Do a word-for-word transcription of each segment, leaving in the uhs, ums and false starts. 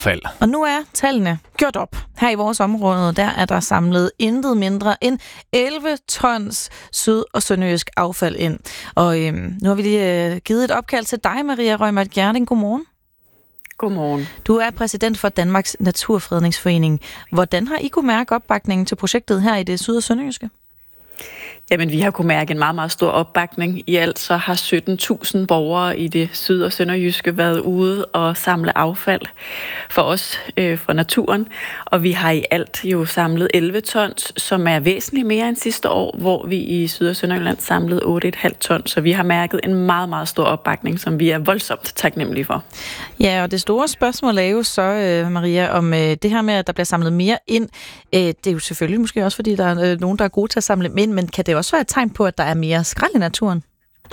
Fald. Og nu er tallene gjort op. Her i vores område, der er der samlet intet mindre end elleve tons syd- og sønderjysk affald ind. Og øhm, nu har vi lige øh, givet et opkald til dig, Maria Reumert Gjerding. Godmorgen. Godmorgen. Du er præsident for Danmarks Naturfredningsforening. Hvordan har I kunne mærke opbakningen til projektet her i det syd- og sønderjyske? Jamen, vi har kunnet mærke en meget, meget stor opbakning. I alt så har sytten tusind borgere i det syd- og sønderjyske været ude og samle affald for os, øh, for naturen. Og vi har i alt jo samlet elleve tons, som er væsentligt mere end sidste år, hvor vi i Syd- og Sønderjylland samlede otte komma fem tons. Så vi har mærket en meget, meget stor opbakning, som vi er voldsomt taknemmelige for. Ja, og det store spørgsmål er jo så, øh, Maria, om øh, det her med, at der bliver samlet mere ind. Øh, det er jo selvfølgelig måske også, fordi der er øh, nogen, der er gode til at samle ind, men kan det også være et tegn på, at der er mere skrald i naturen?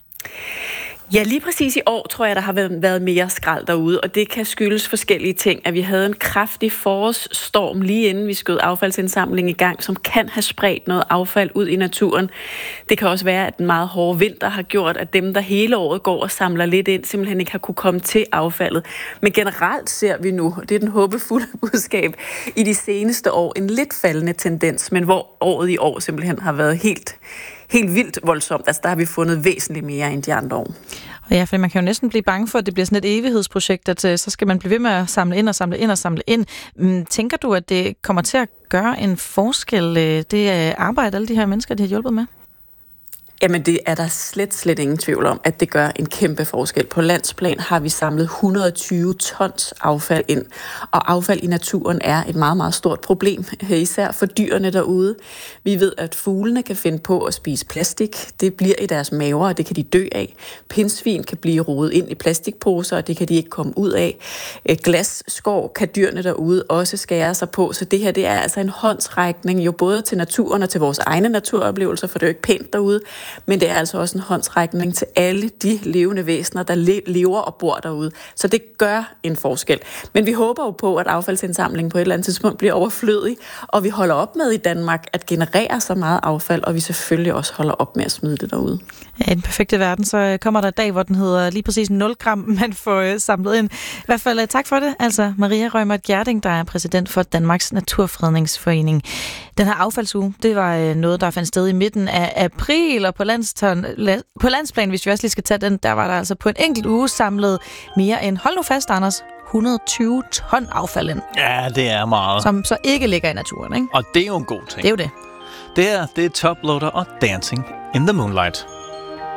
Ja, lige præcis i år tror jeg, der har været mere skrald derude, og det kan skyldes forskellige ting. At vi havde en kraftig forårsstorm lige inden vi skød affaldsindsamling i gang, som kan have spredt noget affald ud i naturen. Det kan også være, at den meget hårde vinter har gjort, at dem, der hele året går og samler lidt ind, simpelthen ikke har kunne komme til affaldet. Men generelt ser vi nu, og det er den håbefulde budskab, i de seneste år en lidt faldende tendens, men hvor året i år simpelthen har været helt helt vildt voldsomt. Altså, der har vi fundet væsentligt mere end de andre år. Og ja, for man kan jo næsten blive bange for, at det bliver sådan et evighedsprojekt, at så skal man blive ved med at samle ind og samle ind og samle ind. Tænker du, at det kommer til at gøre en forskel, det arbejde, alle de her mennesker, de har hjulpet med? Jamen, det er der slet, slet ingen tvivl om, at det gør en kæmpe forskel. På landsplan har vi samlet et hundrede og tyve tons affald ind, og affald i naturen er et meget, meget stort problem, især for dyrene derude. Vi ved, at fuglene kan finde på at spise plastik. Det bliver i deres maver, og det kan de dø af. Pindsvin kan blive rodet ind i plastikposer, og det kan de ikke komme ud af. Glasskår kan dyrene derude også skære sig på, så det her det er altså en håndsrækning, jo både til naturen og til vores egne naturoplevelser, for det er jo ikke pænt derude. Men det er altså også en håndsrækning til alle de levende væsener, der le- lever og bor derude. Så det gør en forskel. Men vi håber jo på, at affaldsindsamlingen på et eller andet tidspunkt bliver overflødig, og vi holder op med i Danmark at generere så meget affald, og vi selvfølgelig også holder op med at smide det derude. Ja, i den perfekte verden, så kommer der en dag, hvor den hedder lige præcis nul gram, man får samlet ind. I hvert fald tak for det. Altså Maria Reumert Gjerding, der er præsident for Danmarks Naturfredningsforening. Den her affaldsuge, det var noget, der fandt sted i midten af april, og på, landstøn, på landsplan, hvis vi også lige skal tage den, der var der altså på en enkelt uge samlet mere end, hold nu fast, Anders, et hundrede og tyve ton affald ind. Ja, det er meget. Som så ikke ligger i naturen, ikke? Og det er jo en god ting. Det er jo det. Det her, det er Toploader og Dancing in the Moonlight.